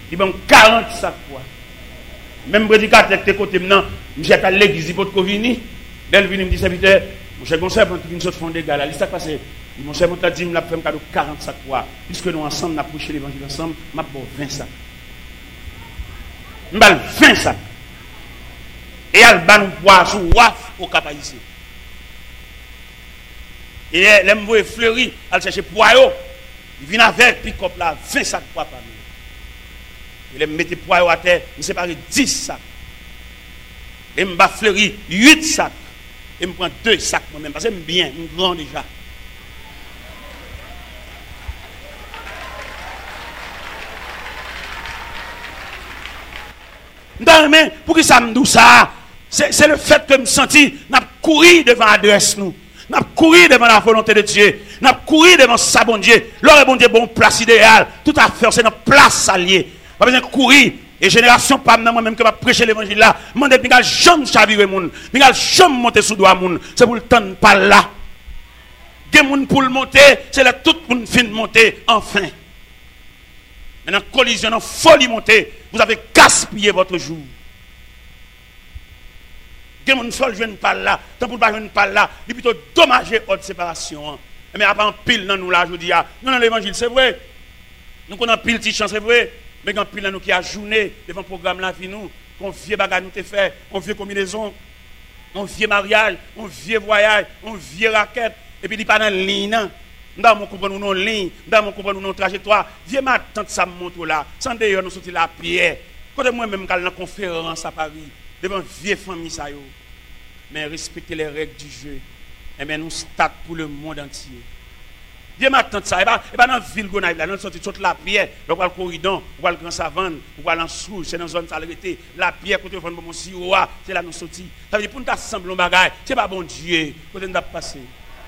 Il bon 40 sacs quoi. Même prédicateur qui côté maintenant, j'ai à l'église, il faut venir. Dès qu'il me dit serviteur, mon cher conseil, quand tu viens fond des gars là, il s'est passé. Mon cher monta dit, il m'a fait un cadeau 40 sacs quoi. Puisque nous ensemble, nous avons prêché l'évangile ensemble, m'a bon 20 sacs. Nous avons 20 sacs. Et elle va nous poisson waf au cap ici. Et les m'voye fleuri, elle cherche poyo. Il vient avec pick-up là 20 sacs poids par nous. Il me mettait poyo à terre, il sépare 10 sacs. Et me va fleuri 8 sacs. Et me prend 2 sacs moi-même parce que j'aime bien, je suis grand déjà. Non, mais pour que ça me dise ça, c'est le fait que je me senti, n'a couru devant l'adresse nous, n'a couru devant la volonté de Dieu, n'a couru devant sa bon Dieu. L'heure bon Dieu, bon place idéale, tout à faire, c'est notre place alliée. Pas besoin de courir. Et génération pas moi-même que va prêcher l'évangile là, m'en dit que jamais chavirer moun, m'gal jamais monter sous doigt moun, c'est pour le temps pas là. Gen moun pour le monter, c'est là tout moun fin monter enfin. Maintenant collision en folie monter, vous avez gaspillé votre jour. Gen moun seul jeune pas là, tant pour pas jeune pas là, il plutôt dommager haute séparation. Mais après en pile dans nous là je dis non dans l'évangile c'est vrai. Nous connaissons pile petite chance c'est vrai. Mais quand pile nous qui a journée devant le programme la vie nous, qu'on vieux bagage nous te fait, on vieux combinaison, on vieux mariage, on vieux voyage, on vieux raquette et puis il pas dans ligne non. Dans mon comprendre nous ligne, dans mon comprendre nous trajectoire, vieux ma tante ça monte là, sans d'ailleurs nous sortir la pierre. Quand moi même dans conférence à Paris devant vieux famille ça yo. Mais respecter les règles du jeu. Et bien nous stade pour le monde entier. Dieu m'attend ça. Et pas dans la ville Gonaïve, là, nous sommes toute la pierre, on va le corridon, on va le grand savane, on va l'ensouche, c'est dans la zone salubrité. La pierre, côté de mon siroir, c'est là nous sommes. Ça veut dire pour nous assembler un bagage, c'est pas bon Dieu, côté nous passer.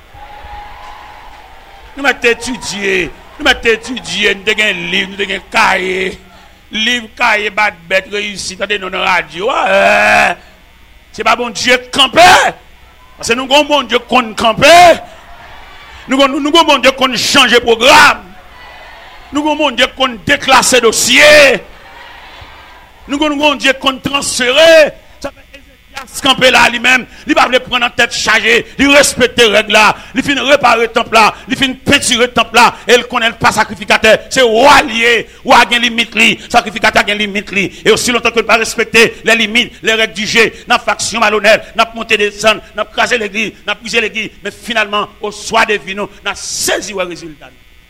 Nous m'avons étudié, nous avons un livre, nous avons un cahier, livre, cahier, bad bête, réussi, dans la radio. C'est pas bon Dieu camper, parce que nous avons bon Dieu qu'on camper. Nous avons bon Dieu qu'on change programme. Nous avons bon Dieu qu'on déclasse dossier. Nous avons bon Dieu qu'on transfère. Ça fait Ézéchias camper là lui-même. Il va prendre en tête chargée. Il respecte les règles là. Il finit réparer le temple là. Il finit peinturer le temple là. Et il connaît pas sacrificateur. C'est roi lié. Roi a une limite li. Sacrificateur a une limite li. Et aussi longtemps que ne pas respecter les limites, les règles du jeu, n'a faction malhonnête, n'a monté des descendre, n'a crasé l'église, n'a brisé l'église. Mais finalement, au soir des vins, n'a saisi le résultat.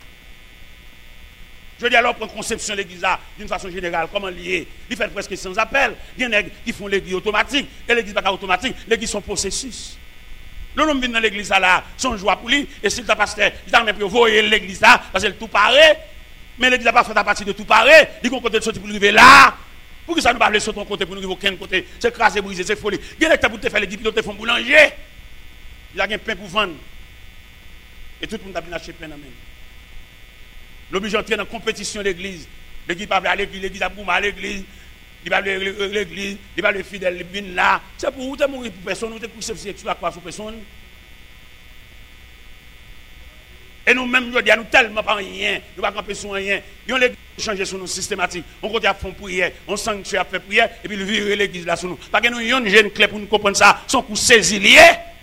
Je dis alors pour conception de l'église là, d'une façon générale, comment lier? Il fait presque sans appel. Il y en a qui font l'église automatique. Et l'église pas automatique, l'église sont processus. L'homme vient dans l'église là, son joie pour lui, et si le pasteur, il a même pour voyer l'église là, parce que tout paraît. Mais l'église n'a pas fait à partir de tout paraît. Il y a un côté de sortir pour arriver là. Pour que ça ne pas aller sur ton côté, pour nous arriver aucun côté. C'est crasé, brisé, c'est folie. Il y a des pour te faire l'église, puis te font boulanger. Il y a un pain pour vendre. Et tout le monde a bien acheté pain dans la main. L'obligé d'entrer dans la compétition de l'église. L'église va à l'église, l'église a boumé à l'église. Il va à l'église, il va à fidèle, il vient là. C'est pour vous, tu mourir pour personne, vous êtes pour sexuel à quoi pour personne. Et nous-mêmes, nous disons tellement pas rien, nous ne pouvons pas camper sur rien. Nous l'église changer sur nous systématique. On continue à faire prière, on sanctuaire à faire prière, et puis nous virer l'église là sur nous. Parce que nous avons une jeune clé pour nous comprendre ça, son coup saisi lié.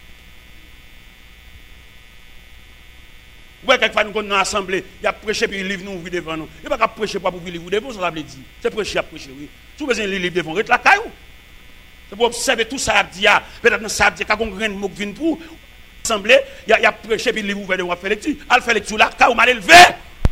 Ouais, quelquefois nous sommes dans l'assemblée, il y a prêché puis le livre nous ouvre devant nous. Il n'y a pas prêcher pour ouvrir le livre devant, ça veut dire. C'est prêcher à prêcher, oui. Si vous avez un livre devant, reste la caillou. C'est pour observer tout ça, peut-être dans ça, quand on a un mot qui vient pour l'assemblée, il y a prêché puis le livre ouvert devant, faire lecture. Elle fait lecture là, caillou mal élevé.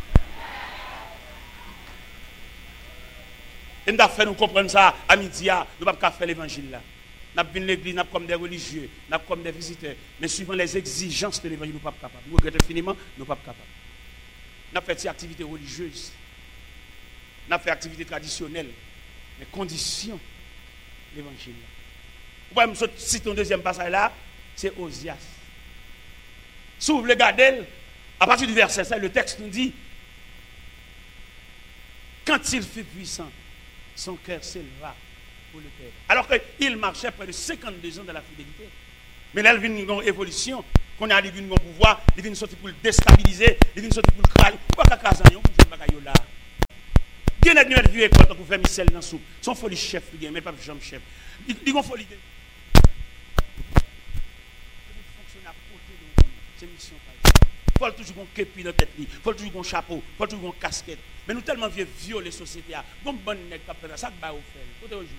Et nous avons fait nous comprendre ça à midi, nous ne pouvons pas faire l'évangile là. Nous avons l'église, nous comme des religieux, nous comme des visiteurs. Mais suivant les exigences de l'évangile, nous ne sommes pas capables. Nous regrettons infiniment, nous ne sommes pas capables. Nous avons fait des activités religieuses. Nous avons fait des activités traditionnelles. Mais conditions de l'évangile. Vous pouvez me citer un deuxième passage là, c'est Osias. Si vous voulez regarder, à partir du verset 5, le texte nous dit quand il fut puissant, son cœur s'éleva. Pour le Père. Alors qu'il marchait près de 52 ans dans la fidélité. Mais là, il vient une évolution. Qu'on a vu un pouvoir, il vient sortir pour le déstabiliser, il vient sortir pour le crailler. Pourquoi il y a un là? Il y a des vieux écoles pour faire missel dans la soupe. Son folie chef, mais pas jambe chef. Il y a folie. C'est mission. Il faut toujours qu'on képi dans la tête, il faut toujours qu'on chapeau, il faut toujours qu'on casquette. Mais nous tellement vieux violer la société, bon bonne nèg qui fait ça, ça va au faire. Faut te rejoindre.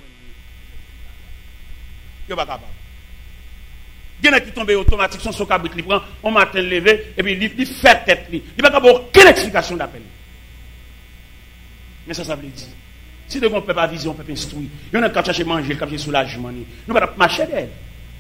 Yo pas capable. Il y en a qui tombent automatique, son cabrit, il prend, on matin levé, et puis il fait tête. Il n'y a pas aucune explication d'appel. Mais ça veut dire. Si on ne peut pas viser, on peut pas instruire. Il y en a qui cherchent à manger, qui cherchent soulagement. Nous ne pouvons pas marcher d'elle.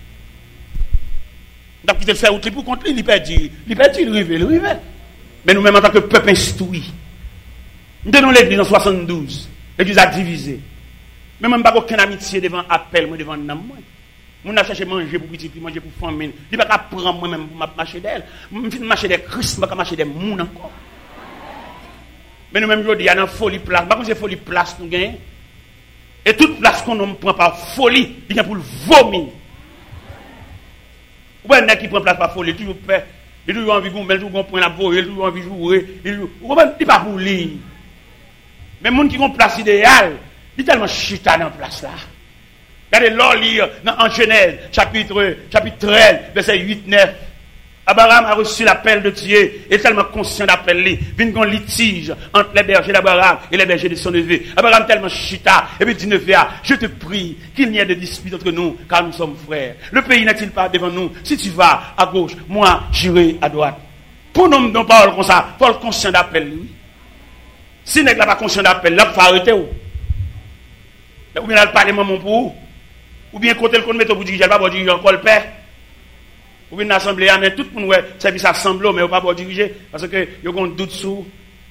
Nous avons fait outil pour contre lui, il perd, il rive. Mais nous-mêmes, en tant que peuple instruit, nous tenons l'église en 72. L'église a divisé. Mais même pas aucune amitié devant appel, moi devant nam. Nous avons cherché à manger pour petit, manger pour famille. Il ne peut pas prendre moi-même pour marcher d'elle. Je vais marcher des Christ, je vais marcher des mouns encore. Mais nous-mêmes, il y a une folie place. Par contre, c'est folie place nous gagnons. Et toute place qu'on ne prend par folie, il y a pour le vomir. Ou bien, qui prend place par folie, toujours fait. Il a toujours envie de mettre, toujours point la bourre, il a toujours envie de jouer. Il n'est pas pour lui. Mais les gens qui ont place idéale, il est tellement chita dans la place là. Regardez l'or lire en Genèse, chapitre 13, verset 8-9. Abraham a reçu l'appel de Dieu, et tellement conscient d'appel, il y a un litige entre les bergers d'Abraham et les bergers de son neveu. Abraham tellement chita, et puis dit neveu, je te prie qu'il n'y ait de dispute entre nous, car nous sommes frères. Le pays n'est-il pas devant nous? Si tu vas à gauche, moi j'irai à droite. Pour nous, non parole comme ça, il faut être conscient d'appel, lui. Si n'est pas conscient d'appel, là, il faut arrêter. Ou bien il parle maman pour vous. Ou bien côté le compte mettre pour diriger, pas pour diriger encore le père. Ou bien l'assemblée, mais tout le monde service assemblée, mais pas pour diriger, parce que il y a un doute sur.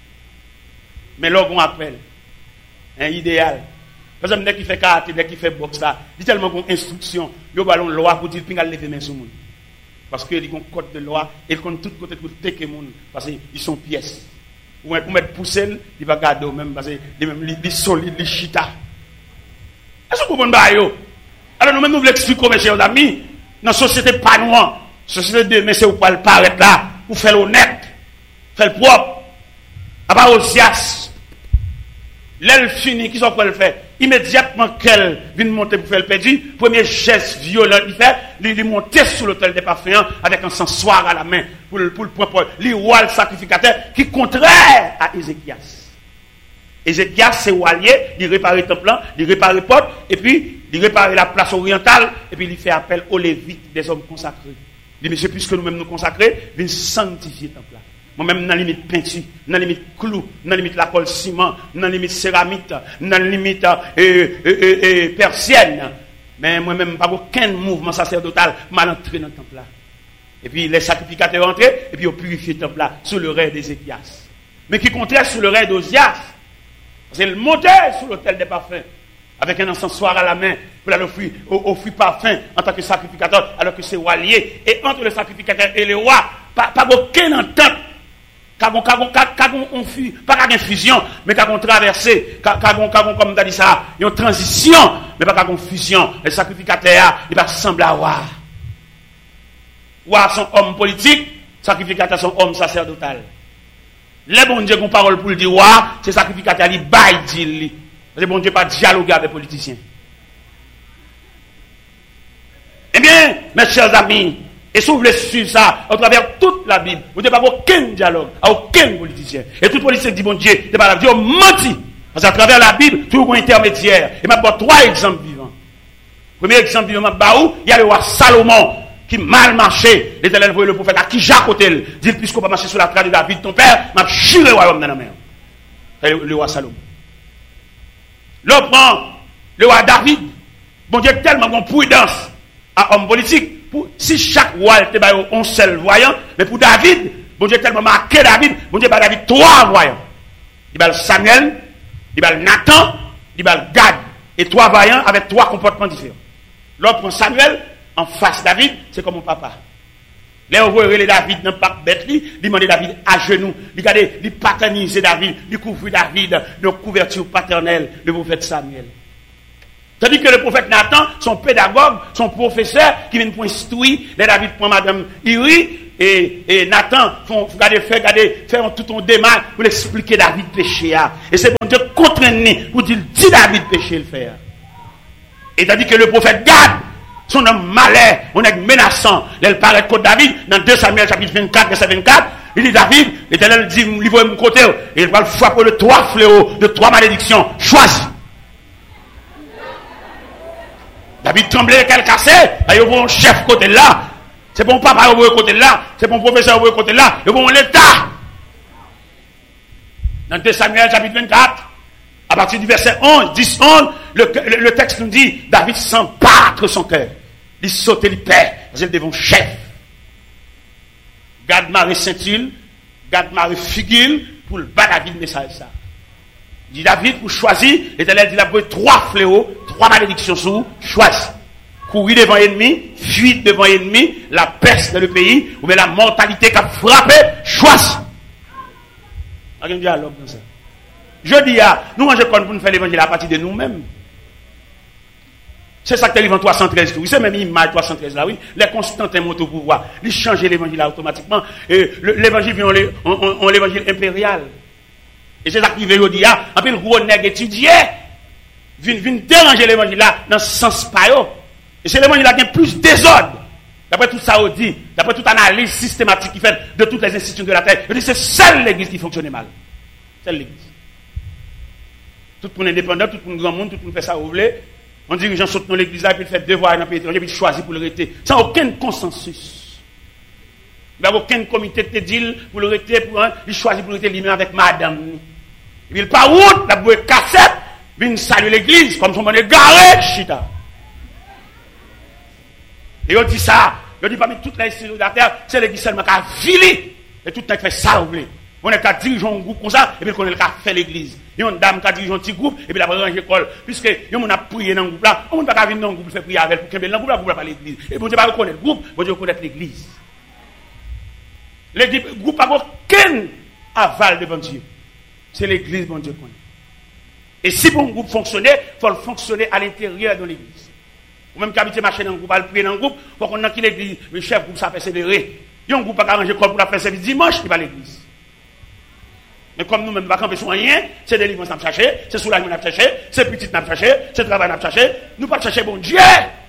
Mais là, on appelle. Un idéal. Par exemple, dès qu'il fait karaté, dès qu'il fait boxe, là, il y a tellement d'instructions, il y a une loi pour dire qu'il y a lever main sur le monde. Parce qu'il y a un code de loi, et il compte tout côté pour tecker le monde, parce qu'ils sont pièces. Ou pour mettre poussé, il va garder même, parce qu'il est solide, il est chita. Est-ce que vous comprenez? Alors nous-mêmes, nous voulons expliquer, mes chers amis, dans la société pas noire, société de mais c'est où pas le paraître là, pour faire l'honnête, faire le propre, à part Osias. L'aile fini, qui sont quoi le faire? Immédiatement qu'elle vient monter pour faire le perdu, premier geste violent, il fait, il monter sur l'autel des parfums avec un encensoir à la main pour le propre, le roi le sacrificateur qui est contraire à Ézéchias. Ézéchias, c'est Walier, il répare le temple, il répare le porte, et puis il répare la place orientale, et puis il fait appel aux Lévites, des hommes consacrés. Il dit, monsieur, puisque nous-mêmes nous consacrer, viens sanctifier le temple. Moi-même, dans la limite peinture, dans la limite clou, dans la limite la colle ciment, dans la limite céramique, dans la limite persienne. Mais moi-même, pas aucun mouvement sacerdotal mal entré dans le temple là. Et puis les sacrificateurs entrés, et puis ils ont purifié le temple là, sous le règne d'Ézéchias. Mais qui comptait sous le règne d'Osias. Parce qu'il montait sur l'autel des parfums, avec un encensoir à la main, pour offrir parfum en tant que sacrificateur, alors que c'est Walier. Et entre le sacrificateur et le roi, pas aucune entente. Pas une fusion, mais une traversée, comme tu as dit ça, une transition, mais pas une fusion. Le sacrificateur, il va sembler à roi. Roi sont hommes politiques, sacrificateur sont hommes sacerdotal. Les bon Dieu qui ont parole pour le dire, roi, c'est sacrificateur, il baille, dit. Parce que bon Dieu pas dialoguer avec les politiciens. Eh bien, mes chers amis, et si vous voulez suivre ça, à travers toute la Bible, vous n'avez pas aucun dialogue, à aucun politicien. Et tout politicien dit, bon Dieu, c'est pas la Dieu menti. Parce qu'à travers la Bible, tout un intermédiaire. Et maintenant, 3 exemples vivants. Premier exemple vivant, il y a le roi Salomon, qui mal marché. L'Éternel voyait le prophète à qui Jacotel dit, puisqu'on va marcher sur la trace de David, ton père, m'a juré le royaume dans la mer. Le roi Salomon. L'autre prend le roi David. Bon Dieu, tellement de prudence à homme politique. Si chaque roi était un seul voyant, mais pour David, bon Dieu tellement marqué David, bon Dieu David 3 voyants. Il va Samuel, il va Nathan, il va Gad. Et 3 voyants avec 3 comportements différents. L'autre prend Samuel, en face David, c'est comme mon papa. Là, on voit David dans le parc bête, il demande David à genoux, il paternise David, il couvre David de couverture paternelle, le prophète Samuel. Tandis que le prophète Nathan, son pédagogue, son professeur, qui vient pour instruire, les David prend madame Iri, et Nathan font faire tout un démarche pour expliquer David péché. Et c'est bon Dieu contraint pour dire si David péché le faire. Et tandis que le prophète Gad, son homme malais, on est menaçant, il paraît contre David, dans 2 Samuel chapitre 24, verset 24, il dit David, l'Éternel dit, livre mon côté, et il va le frapper de 3 fléaux, de 3 malédictions, choisis. David tremblait, qu'elle cassait, il y a un chef côté là, c'est bon papa au côté là, c'est bon professeur au côté là, il y a bon l'État. Dans 2 Samuel chapitre 24, à partir du verset 11, 10, 11, le texte nous dit, David sent battre son cœur. Il saute, il perd, parce qu'il devant chef. Gad Marie Saint-Il, Gad Marie Figil, pour le battre David message ça. Il dit David, pour choisir, l'Éternel dit, il a pris 3 fléaux, 3 malédictions sous, choisis. Courir devant l'ennemi, fuir devant l'ennemi, la peste dans le pays, ou bien la mortalité qui a frappé, choisis. Il y a un dialogue comme ça. Je dis, nous mangeons pour nous faire l'évangile à partir de nous-mêmes. C'est ça que tu as 313. Oui, c'est même l'image 313 là, oui. Les Constantins montent au pouvoir. Ils changent l'évangile automatiquement. Et l'évangile vient en l'évangile impérial. Et c'est ça qui veut dire, un peu le gros nègre étudié, vient déranger l'évangile là, dans ce sens pas. Et c'est l'évangile là qui a plus désordre. D'après tout ça, on dit, d'après toute analyse systématique qui fait de toutes les institutions de la terre, on dit c'est seule l'église qui fonctionne mal. Seule l'église. Tout le monde indépendant, tout le monde grand monde, tout le monde fait ça où vous voulez. On dit que les gens sautent dans l'église là, puis ils font devoir dans le pays étranger, puis ils choisissent pour le rester. Sans aucun consensus. Il n'y a aucun comité de deal pour le rester, il choisit pour le rester lui-même avec madame. Et puis il part route, la bouée cassette, puis il salue l'église, comme son monde est garé, chita. Et on dit ça, on dit parmi toutes les institutions de la terre, c'est l'église seulement qui a filé, et tout le monde fait ça, vous voulez. On est qu'à diriger un groupe comme ça, et puis on est qu'à faire l'église. Il y a une dame qui a dirigé un petit groupe, et puis la ranger l'école. Puisque on a prié dans le groupe là, on ne peut pas venir dans le groupe faire prier avec, pour qu'il y ait dans le groupe là, pour pas l'église. Et bon Dieu va reconnaître le groupe, bon Dieu reconnaître l'église. Le groupe n'a aucun aval devant Dieu. C'est l'église, bon Dieu connaît. Et si bon groupe fonctionnait, il faut le fonctionner à l'intérieur de l'église. Ou même qu'habiter marcher dans le groupe, aller prier dans le groupe, pour qu'on ait qu'il l'église, le chef groupe ça persévérer. Il y a un groupe qui a arrangé l'école pour la faire service dimanche, il va à l'église. Mais comme nous-mêmes, nous ne pouvons pas camper rien, c'est des livres qu'on a cherché, c'est soulagement qu'on a cherché, c'est petit qu'on a cherché, c'est travail qu'on a cherché, nous ne pouvons pas chercher bon Dieu.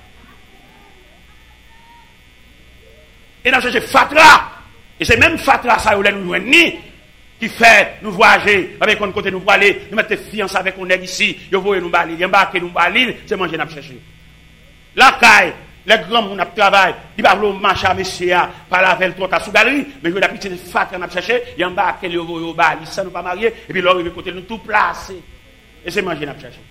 Et nous avons cherché Fatra. Et c'est même Fatra, ça, où nous joignons, qui fait nous voyager, avec un côté nous pour aller, nous mettre fiancés avec un aigle ici, nous voyons nous balayer, embarquer nous balayer, c'est manger nous chercher. La caille, les grands gens qui travaillent, ils ne peuvent pas marcher à monsieur, par la veille, trop à sous galerie, mais je vais la fat qu'on a cherché, ils embarquent les au bal, ils ne sont pas mariés, et puis leur côté nous tout placé. Et c'est manger nous chercher.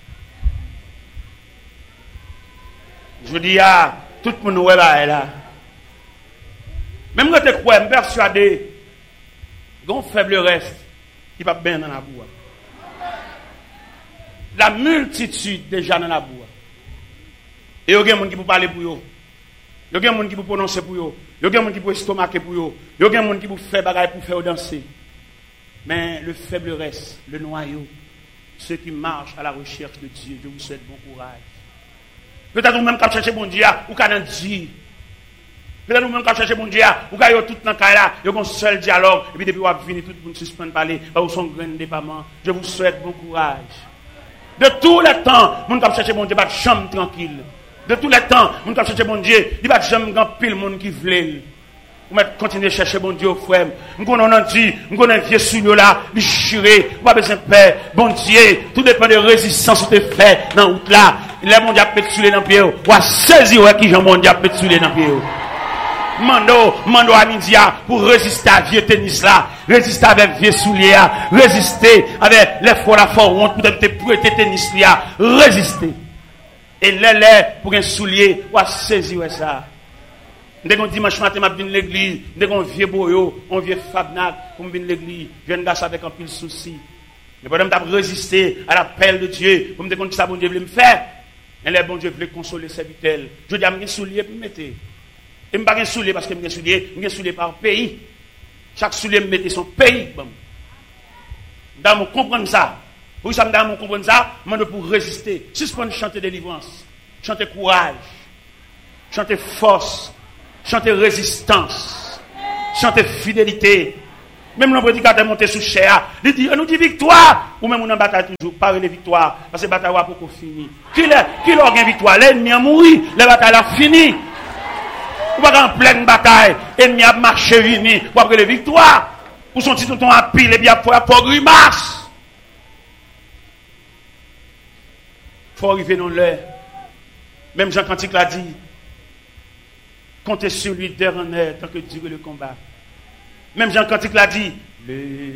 Je dis à tout le monde, là. Même quand tu crois, je suis persuadé, il y a un faible reste qui va bien dans la boue. La multitude déjà dans la boue. Et il y a des gens qui peuvent parler pour eux. Il y a des gens qui peuvent prononcer pour eux. Il y a des gens qui peuvent estomaquer pour eux. Il y a des gens qui peuvent faire bagaille pour faire danser. Mais le faible reste, le noyau, ceux qui marchent à la recherche de Dieu, je vous souhaite bon courage. Peut-être vous-même quand cherchez bon Dieu, ou quand on dit. Peut-être vous-même quand cherchez bon Dieu, ou quand vous tout dans le cas là, vous avez un seul dialogue, et puis depuis vous avez fini, tout le monde suspend parler, vous sont grain de départ. Je vous souhaite bon courage. De tous les temps, vous avez cherché bon Dieu, pas de chambre tranquille. De tous les temps, vous avez cherché bon Dieu, il n'y a pas de chambre pile monde qui veut. Vous continuez à chercher bon Dieu, frère. Nous connaissons dit, nous connaissons un vieux souillot là, déchiré, vous avez besoin de paix. Bon Dieu, tout dépend de la résistance que tu fais dans la route là. Les bon Dieu a pété sur les dans le pied. Ou à saisir qui Jean bon Dieu a pété sur les dans le pied. Mando à midi pour résister à vieux tennis là, résister avec vieux souliers, résister avec les fois la fois honte pour te prêter tennis là, résister. Et les pour un soulier, ou à saisir ça. Dès qu'on dimanche matin, je viens à l'église, dès qu'on vieux boyo, on vieux fabnac, pour venir à l'église, je viens de avec un pile souci. Mais pendant que je résister à l'appel de Dieu, pour me dire que ça bon Dieu veut me faire, et les bon Dieu veut consoler ses vitelles. Je dis à mes souliers pour me mettre. Et je ne pas un soulier parce que je me soulier par pays. Chaque soulier me mettait son pays. Dans mon comprendre ça. Pour ça, dans mon comprendre ça, je pour résister. Suspendre chanter délivrance, chanter courage, chanter force, chanter résistance, chanter fidélité. Même le prédicateur monté sous chair, il dit, nous dit victoire. Ou même on en bataille toujours, pas les victoires. Parce que la bataille pour qu'on finisse. Qui l'a gagné victoire? L'ennemi a mouru, la bataille a fini. Ou pas en pleine bataille, l'ennemi a marché fini pour après les victoires. Ou son titre ton à pile et bien pour grimace. Il faut arriver dans l'heure. Même Jean Cantique l'a dit. Comptez sur lui d'heure en heure tant que dure le combat. Même Jean Cantique l'a dit.